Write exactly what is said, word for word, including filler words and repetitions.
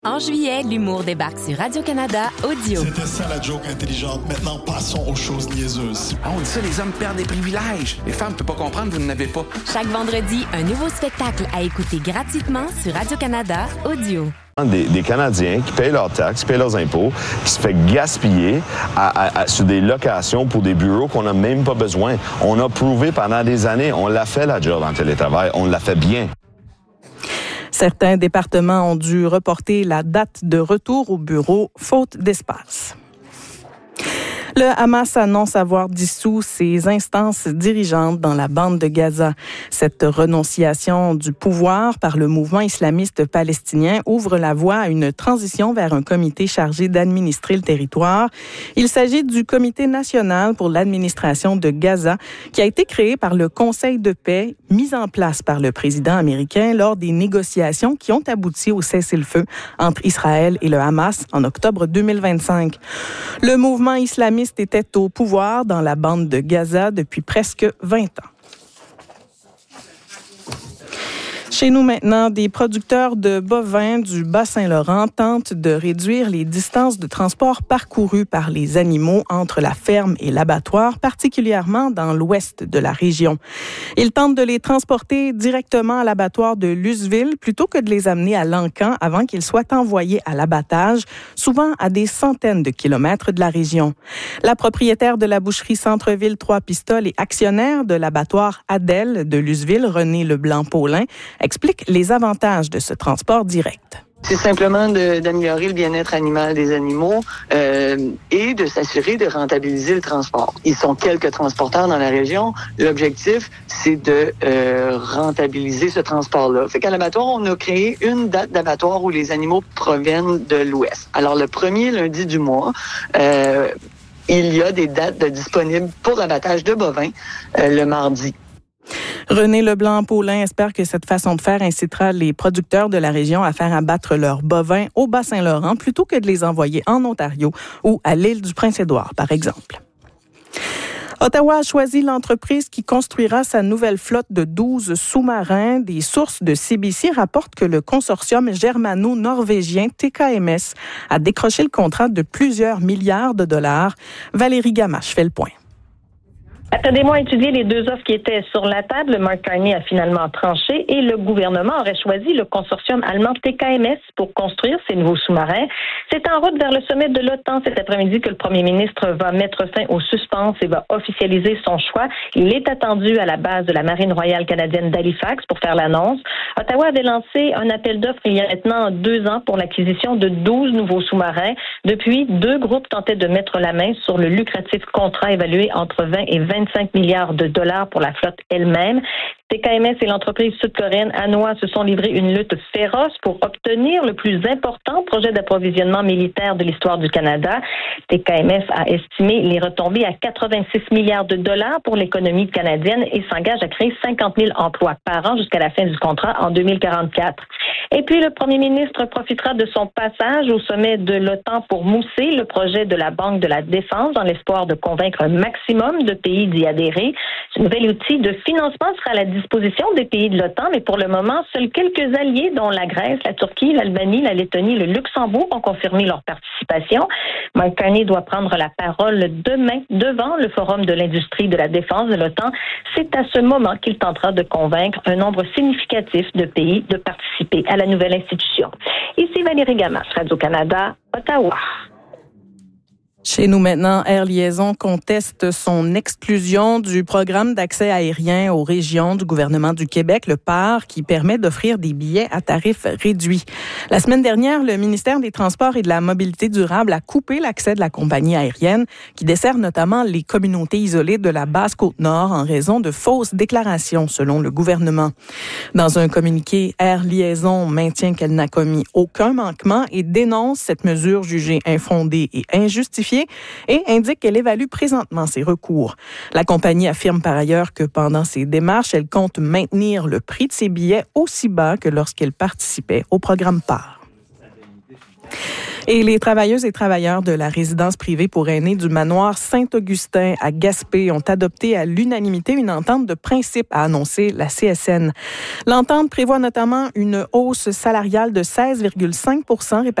En juillet, l'humour débarque sur Radio-Canada Audio. C'était ça la joke intelligente. Maintenant, passons aux choses niaiseuses. Ah, on dit ça, les hommes perdent des privilèges. Les femmes ne peuvent pas comprendre, vous n'en avez pas. Chaque vendredi, un nouveau spectacle à écouter gratuitement sur Radio-Canada Audio. Des, des Canadiens qui payent leurs taxes, qui payent leurs impôts, qui se fait gaspiller à, à, à, sur des locations pour des bureaux qu'on n'a même pas besoin. On a prouvé pendant des années, on l'a fait la job en télétravail, on l'a fait bien. Certains départements ont dû reporter la date de retour au bureau, faute d'espace. Le Hamas annonce avoir dissous ses instances dirigeantes dans la bande de Gaza. Cette renonciation du pouvoir par le mouvement islamiste palestinien ouvre la voie à une transition vers un comité chargé d'administrer le territoire. Il s'agit du Comité national pour l'administration de Gaza, qui a été créé par le Conseil de paix, mis en place par le président américain lors des négociations qui ont abouti au cessez-le-feu entre Israël et le Hamas en octobre deux mille vingt-cinq. Le mouvement islamiste était au pouvoir dans la bande de Gaza depuis presque vingt ans. Chez nous maintenant, des producteurs de bovins du Bas-Saint-Laurent tentent de réduire les distances de transport parcourues par les animaux entre la ferme et l'abattoir, particulièrement dans l'ouest de la région. Ils tentent de les transporter directement à l'abattoir de Lusseville plutôt que de les amener à Lancan avant qu'ils soient envoyés à l'abattage, souvent à des centaines de kilomètres de la région. La propriétaire de la boucherie Centre-Ville Trois-Pistoles et actionnaire de l'abattoir Adèle de Lusseville, René Leblanc-Paulin, explique les avantages de ce transport direct. C'est simplement de, d'améliorer le bien-être animal des animaux euh, et de s'assurer de rentabiliser le transport. Ils sont quelques transporteurs dans la région. L'objectif, c'est de euh, rentabiliser ce transport-là. Fait qu'à l'abattoir, on a créé une date d'abattoir où les animaux proviennent de l'Ouest. Alors, le premier lundi du mois, euh, il y a des dates de disponibles pour l'abattage de bovins euh, le mardi. René Leblanc-Paulin espère que cette façon de faire incitera les producteurs de la région à faire abattre leurs bovins au Bas-Saint-Laurent plutôt que de les envoyer en Ontario ou à l'île du Prince-Édouard, par exemple. Ottawa a choisi l'entreprise qui construira sa nouvelle flotte de douze sous-marins. Des sources de C B C rapportent que le consortium germano-norvégien T K M S a décroché le contrat de plusieurs milliards de dollars. Valérie Gamache fait le point. Après des mois à étudier les deux offres qui étaient sur la table, Mark Carney a finalement tranché et le gouvernement aurait choisi le consortium allemand T K M S pour construire ces nouveaux sous-marins. C'est en route vers le sommet de l'OTAN cet après-midi que le premier ministre va mettre fin au suspense et va officialiser son choix. Il est attendu à la base de la Marine royale canadienne d'Halifax pour faire l'annonce. Ottawa avait lancé un appel d'offres il y a maintenant deux ans pour l'acquisition de douze nouveaux sous-marins. Depuis, deux groupes tentaient de mettre la main sur le lucratif contrat évalué entre vingt et vingt-cinq milliards de dollars pour la flotte elle-même. T K M S et l'entreprise sud-coréenne Hanwha se sont livrés une lutte féroce pour obtenir le plus important projet d'approvisionnement militaire de l'histoire du Canada. T K M S a estimé les retombées à quatre-vingt-six milliards de dollars pour l'économie canadienne et s'engage à créer cinquante mille emplois par an jusqu'à la fin du contrat en deux mille quarante-quatre. Et puis, le premier ministre profitera de son passage au sommet de l'OTAN pour mousser le projet de la Banque de la Défense dans l'espoir de convaincre un maximum de pays d'y adhérer. Ce nouvel outil de financement sera à la disposition des pays de l'OTAN, mais pour le moment, seuls quelques alliés, dont la Grèce, la Turquie, l'Albanie, la Lettonie, le Luxembourg, ont confirmé leur participation. Mark Carney doit prendre la parole demain devant le Forum de l'industrie de la défense de l'OTAN. C'est à ce moment qu'il tentera de convaincre un nombre significatif de pays de participer à la nouvelle institution. Ici Valérie Gamache, Radio-Canada, Ottawa. Chez nous maintenant, Air Liaison conteste son exclusion du programme d'accès aérien aux régions du gouvernement du Québec, le P A R, qui permet d'offrir des billets à tarif réduit. La semaine dernière, le ministère des Transports et de la Mobilité durable a coupé l'accès de la compagnie aérienne qui dessert notamment les communautés isolées de la Basse-Côte-Nord en raison de fausses déclarations, selon le gouvernement. Dans un communiqué, Air Liaison maintient qu'elle n'a commis aucun manquement et dénonce cette mesure jugée infondée et injustifiée et indique qu'elle évalue présentement ses recours. La compagnie affirme par ailleurs que pendant ses démarches, elle compte maintenir le prix de ses billets aussi bas que lorsqu'elle participait au programme P A R. Et les travailleuses et travailleurs de la résidence privée pour aînés du manoir Saint-Augustin à Gaspé ont adopté à l'unanimité une entente de principe, a annoncé la C S N. L'entente prévoit notamment une hausse salariale de seize virgule cinq pour cent